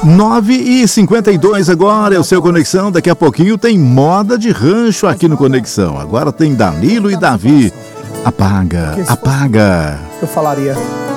9h52 agora, é o seu Conexão. Daqui a pouquinho tem moda de rancho aqui no Conexão. Agora tem Danilo e Davi. Apaga, apaga. Eu falaria.